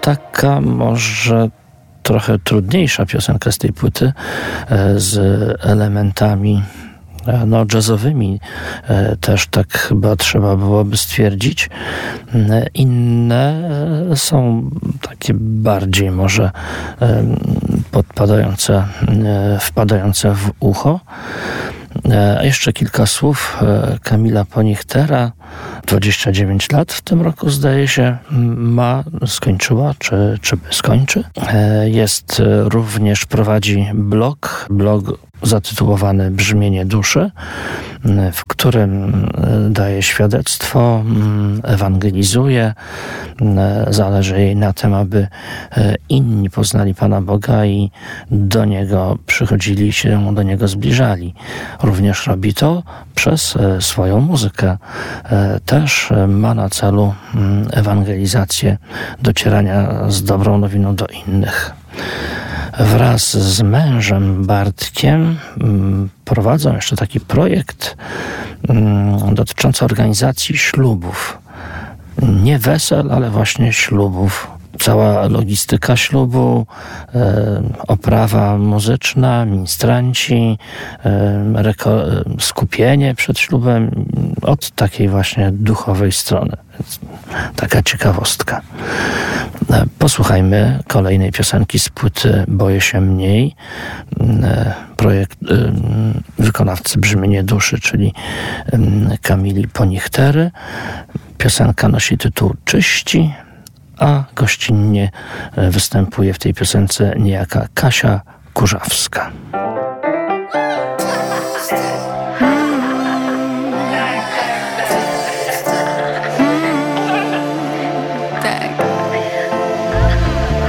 taka może trochę trudniejsza piosenka z tej płyty, z elementami jazzowymi, też tak chyba trzeba byłoby stwierdzić. Inne są takie bardziej może wpadające w ucho. A jeszcze kilka słów. Kamila Ponichtera, 29 lat w tym roku, zdaje się, skończyła, czy skończy. Prowadzi blog zatytułowany Brzmienie duszy, w którym daje świadectwo, ewangelizuje. Zależy jej na tym, aby inni poznali Pana Boga i do Niego przychodzili, się do Niego zbliżali. Również robi to przez swoją muzykę. Też ma na celu ewangelizację, docierania z dobrą nowiną do innych. Wraz z mężem Bartkiem prowadzą jeszcze taki projekt dotyczący organizacji ślubów. Nie wesel, ale właśnie ślubów. Cała logistyka ślubu, oprawa muzyczna, ministranci, skupienie przed ślubem od takiej właśnie duchowej strony. Taka ciekawostka. Posłuchajmy kolejnej piosenki z płyty Boję się mniej. Projekt wykonawcy Brzmienie duszy, czyli Kamili Ponichtera. Piosenka nosi tytuł Czyści, a gościnnie występuje w tej piosence niejaka Kasia Kurzawska.